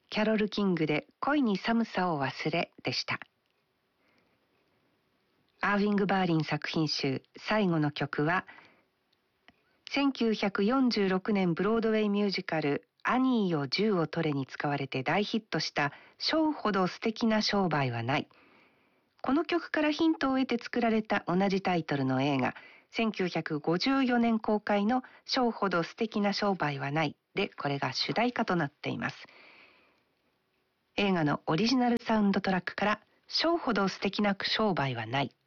キャロル・キングで恋に寒さを忘れでした。アーヴィング・バーリン作品集最後の曲は1946年ブロードウェイミュージカルアニーよ銃を取れに使われて大ヒットしたショーほど素敵な商売はない。この曲からヒントを得て作られた同じタイトルの映画1954年公開のショーほど素敵な商売はないで、これが主題歌となっています。映画のオリジナルサウンドトラックからショーほど素敵な商売はない。